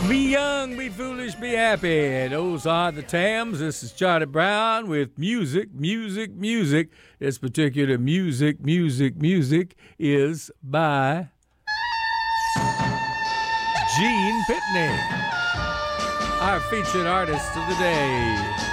Be young, be foolish, be happy. Those are the Tams. This is Charlie Brown with music, music, music. This particular music is by Gene Pitney, our featured artist of the day.